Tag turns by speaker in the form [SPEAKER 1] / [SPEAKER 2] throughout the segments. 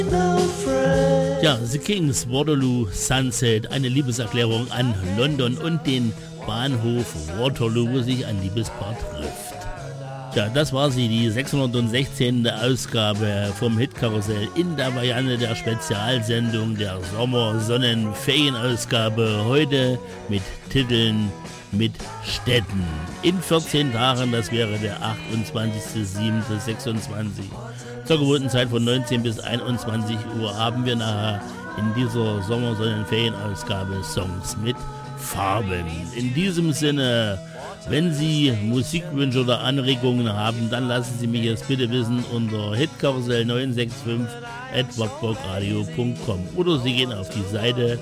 [SPEAKER 1] Ja, The Kings, Waterloo, Sunset, eine Liebeserklärung an London und den Bahnhof Waterloo, wo sich ein Liebespaar trifft. Ja, das war sie, die 616. Ausgabe vom Hitkarussell in der Variante der Spezialsendung der Sommer-Sonnen-Ferienausgabe. Heute mit Titeln, mit Städten. In 14 Tagen, das wäre der 28.07.26. Zur gewohnten Zeit von 19 bis 21 Uhr haben wir nachher in dieser Sommer-Sonnen-Ferienausgabe Songs mit Farben. In diesem Sinne, wenn Sie Musikwünsche oder Anregungen haben, dann lassen Sie mich es bitte wissen unter hitkarussell965@wartburgradio.com oder Sie gehen auf die Seite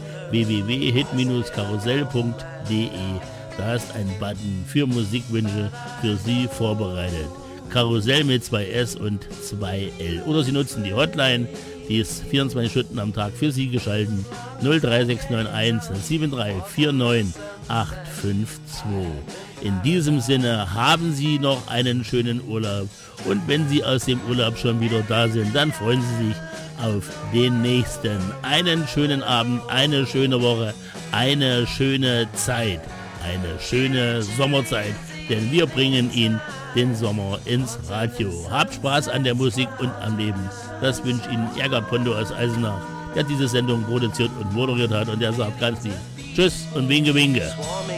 [SPEAKER 1] www.hit-karussell.de. Da ist ein Button für Musikwünsche für Sie vorbereitet. Karussell mit 2S und 2L. Oder Sie nutzen die Hotline, die ist 24 Stunden am Tag für Sie geschalten. 03691 7349 852. In diesem Sinne haben Sie noch einen schönen Urlaub. Und wenn Sie aus dem Urlaub schon wieder da sind, dann freuen Sie sich auf den nächsten. Einen schönen Abend, eine schöne Woche, eine schöne Zeit, eine schöne Sommerzeit. Denn wir bringen Ihnen den Sommer ins Radio. Habt Spaß an der Musik und am Leben. Das wünscht Ihnen Ärger Pondo aus Eisenach, der diese Sendung produziert und moderiert hat. Und der sagt ganz lieb: Tschüss und Winke, Winke.